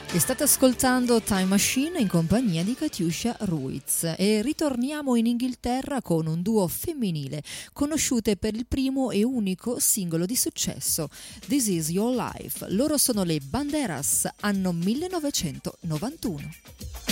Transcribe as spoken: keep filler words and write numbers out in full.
E state ascoltando Time Machine in compagnia di Katiuscia Ruiz e ritorniamo in Inghilterra con un duo femminile conosciute per il primo e unico singolo di successo, This Is Your Life. Loro sono le Banderas, anno millenovecentonovantuno.